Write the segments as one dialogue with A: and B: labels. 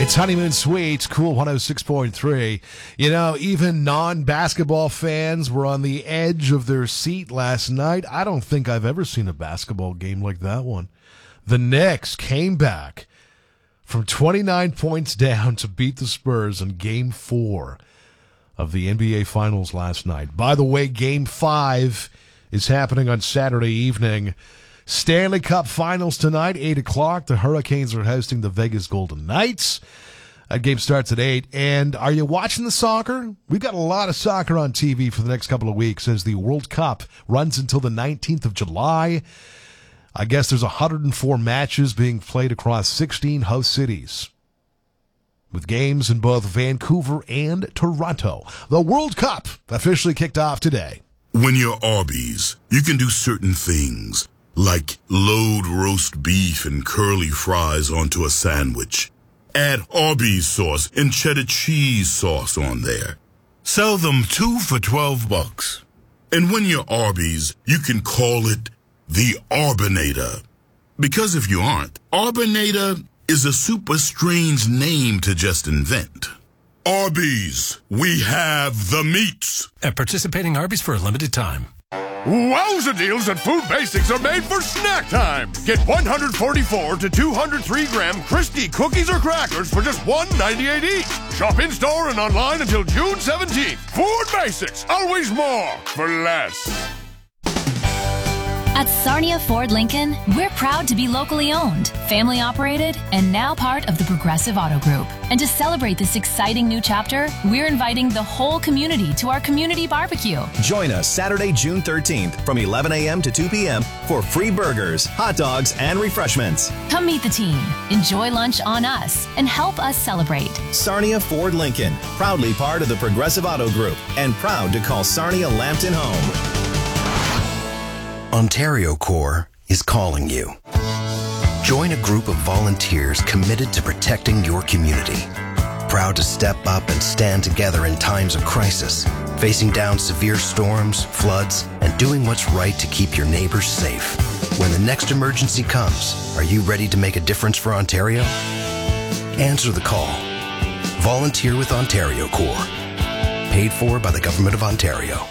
A: It's Honeymoon Suites, Cool 106.3. You know, even non-basketball fans were on the edge of their seat last night. I don't think I've ever seen a basketball game like that one. The Knicks came back from 29 points down to beat the Spurs in Game 4 of the NBA Finals last night. By the way, Game 5 is happening on Saturday evening. Stanley Cup Finals tonight, 8 o'clock. The Hurricanes are hosting the Vegas Golden Knights. That game starts at 8. And are you watching the soccer? We've got a lot of soccer on TV for the next couple of weeks as the World Cup runs until the 19th of July. I guess there's 104 matches being played across 16 host cities, with games in both Vancouver and Toronto. The World Cup officially kicked off today.
B: When you're Arby's, you can do certain things, like load roast beef and curly fries onto a sandwich. Add Arby's sauce and cheddar cheese sauce on there. Sell them 2 for $12. And when you're Arby's, you can call it the Arbinator. Because if you aren't, Arbinator is a super strange name to just invent. Arby's, we have the meats.
C: At participating Arby's for a limited time.
D: Wowza deals at Food Basics are made for snack time. Get 144 to 203 gram Christie cookies or crackers for just $1.98 each. Shop in-store and online until June 17th. Food Basics, always more for less.
E: At Sarnia Ford Lincoln, we're proud to be locally owned, family operated, and now part of the Progressive Auto Group. And to celebrate this exciting new chapter, we're inviting the whole community to our community barbecue.
F: Join us Saturday, June 13th from 11 a.m. to 2 p.m. for free burgers, hot dogs, and refreshments.
E: Come meet the team, enjoy lunch on us, and help us celebrate.
F: Sarnia Ford Lincoln, proudly part of the Progressive Auto Group, and proud to call Sarnia Lambton home.
G: Ontario Corps is calling you. Join a group of volunteers committed to protecting your community. Proud to step up and stand together in times of crisis, facing down severe storms, floods, and doing what's right to keep your neighbors safe. When the next emergency comes, are you ready to make a difference for Ontario? Answer the call. Volunteer with Ontario Corps. Paid for by the Government of Ontario.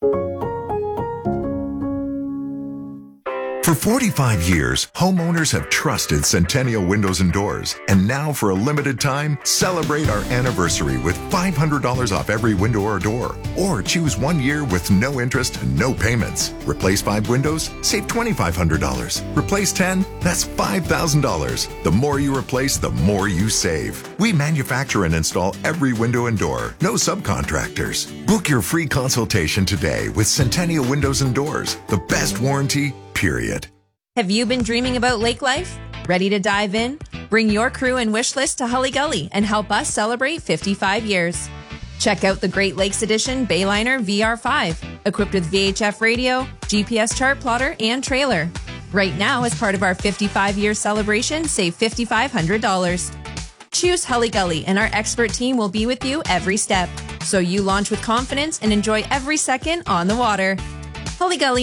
H: For 45 years, homeowners have trusted Centennial Windows and Doors. And now, for a limited time, celebrate our anniversary with $500 off every window or door. Or choose 1 year with no interest and no payments. Replace 5 windows, save $2,500. Replace 10, that's $5,000. The more you replace, the more you save. We manufacture and install every window and door. No subcontractors. Book your free consultation today with Centennial Windows and Doors. The best warranty, period.
I: Have you been dreaming about lake life? Ready to dive in? Bring your crew and wish list to Hully Gully and help us celebrate 55 years. Check out the Great Lakes Edition Bayliner VR5, equipped with VHF radio, GPS chart plotter, and trailer. Right now, as part of our 55-year celebration, save $5,500. Choose Hully Gully, and our expert team will be with you every step, so you launch with confidence and enjoy every second on the water. Hully Gully